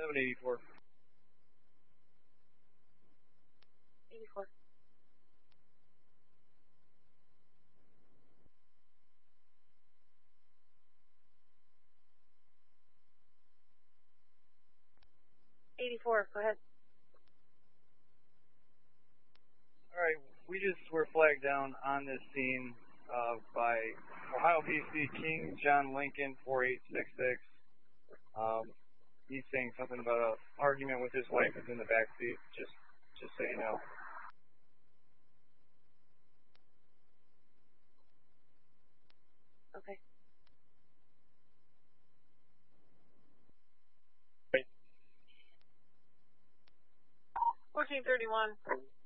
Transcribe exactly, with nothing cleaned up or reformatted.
seven eighty-four. eighty-four. eighty-four, go ahead. Alright, we just were flagged down on this scene uh, by Ohio P C King John Lincoln four eight six six. Um, he's saying something about an argument with his wife who's in the back seat, just, just so you know. Okay. fourteen thirty-one.